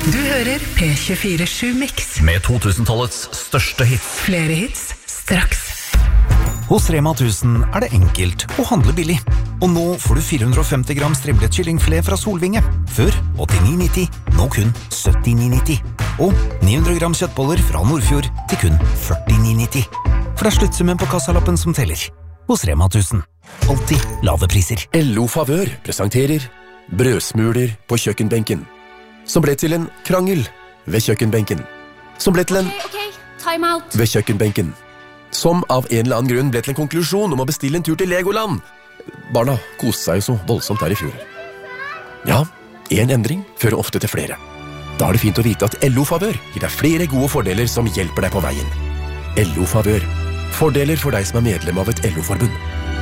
Du hører P24-7-mix med 2000-tallets største hits. Flere hits, straks. Hos Rema 1000 det enkelt å handle billig. Og nå får du 450 gram strimlet kyllingfilet fra Solvinge. Før 89,90, nå kun 79,90. Og 900 gram kjøttboller fra Nordfjord til kun 49,90. For det sluttsummen på kassalappen som teller. Hos Rema 1000. Alltid lave priser. LO Favør presenterer brødsmuler på kjøkkenbenken. Som ble til en krangel ved kjøkkenbenken. Som ble til en time out ved kjøkkenbenken. Som av en eller annen grunn ble til en konklusjon om å bestille en tur til Legoland. Barna koste seg jo så voldsomt der i fjor. Ja, en endring fører ofte til flere. Da det fint å vite at LO Favør gir deg flere gode fordeler som hjelper deg på veien. LO Favør. Fordeler for deg som medlem av et LO-forbund.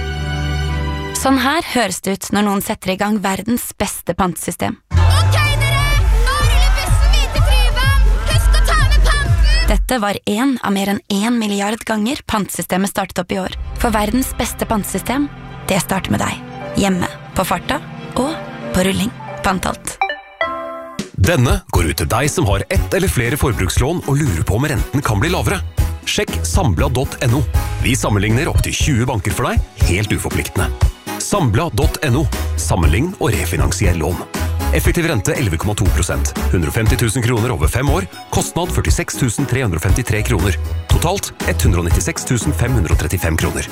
Sånn her høres det ut når noen setter i gang verdens beste pantesystem. Ok dere, nå ruller bussen videre til Tryvann. Husk å ta med panten. Dette var en av mer enn 1 milliard ganger pantesystemet startet opp i år. For verdens beste pantesystem, det starter med deg. Hjemme, på farta og på rulling. Pantalt. Denne går ut til deg som har ett eller flere forbrukslån og lurer på om renten kan bli lavere. Sjekk sambla.no. Vi sammenligner opp til 20 banker for deg, helt uforpliktende. Sambla.no. Sammenlign og refinansier lån. Effektiv rente 11,2%. 150 000 kroner over 5 år. Kostnad 46 353 kroner. Totalt 196 535 kroner.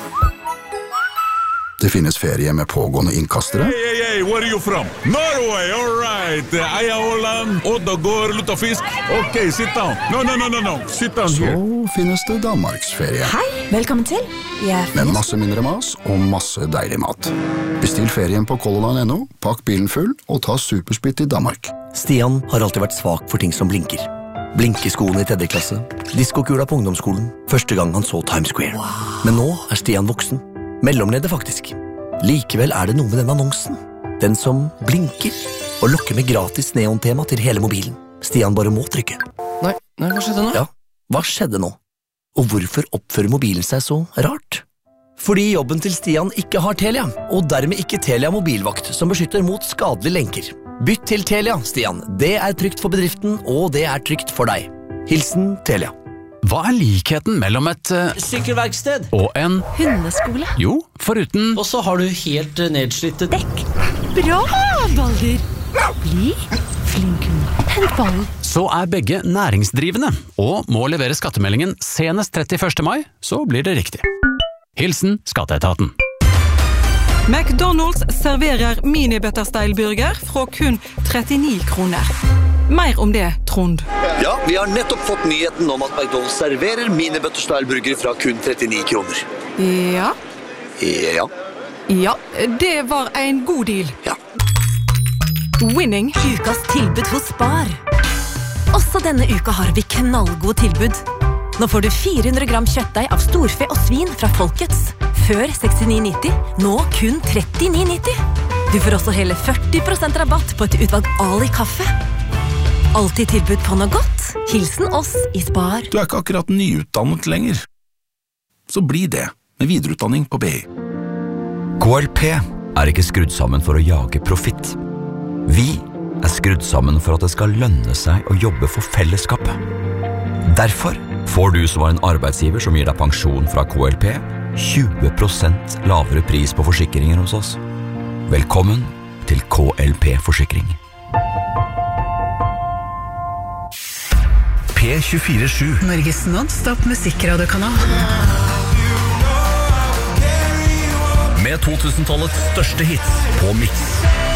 Det finnes ferie med pågående innkastere. Hey, where are you from? Norway, all right. Aya Holland, Oddagård, Luttafisk. Ok, sit down. No. Sit down here. Så finnes det Danmarksferie. Hei, velkommen til. Med masse mindre mas og masse deilig mat. Bestill ferien på colorline.no, pakk bilen full og ta supersplitt i Danmark. Stian har alltid vært svak for ting som blinker. Blinkeskoene i 3. klasse, diskokula på ungdomsskolen, første gang han så Times Square. Men nå Stian voksen. Mellomleder faktisk. Likevel det noe med den annonsen. Den som blinker og lokker med gratis neontema til hele mobilen. Stian bare må trykke. Nei, hva skjedde nå? Ja, hva skjedde nå? Og hvorfor oppfører mobilen seg så rart? Fordi jobben til Stian ikke har Telia, og dermed ikke Telia mobilvakt som beskytter mot skadelige lenker. Bytt til Telia, Stian. Det trygt for bedriften, og det trygt for deg. Hilsen Telia. Hva likheten mellom et sykkelverksted og en hundeskole? Jo, foruten Og så har du helt nedslitte dekk. Bra, Balder. Bli flink, hent ballen. Så begge næringsdrivende og må levere skattemeldingen senest 31. mai, så blir det riktig. Hilsen Skatteetaten. McDonald's serverer mini-butterstyle-burger fra kun 39 kroner. Mer om det, Trond. Ja, vi har nettopp fått nyheten om at McDonald's serverer mini-butterstyle-burger fra kun 39 kroner. Ja. Ja. Ja, det var en god deal. Ja. Winning. Ukas tilbud hos Spar. Også denne uka har vi knallgod tilbud. Nå får du 400 gram kjøttdeig av storfe og svin fra Folkets. Før 69,90, nå kun 39,90. Du får også hele 40% rabatt på et utvalg Ali kaffe. Alltid tilbud på noe godt. Hilsen oss i Spar. Du ikke akkurat nyutdannet lenger. Så bli det med videreutdanning på BI. KLP ikke skrudd sammen for å jage profitt. Vi skrudd sammen for at det skal lønne seg å jobbe for fellesskapet. Derfor får du som var en arbeidsgiver som gir deg pensjon fra KLP 20% lavere pris på forsikringer hos oss. Velkommen til KLP Forsikring. P24-7 Norges non-stop musikkradekanal. Med 2000-tallets største hits på Mix.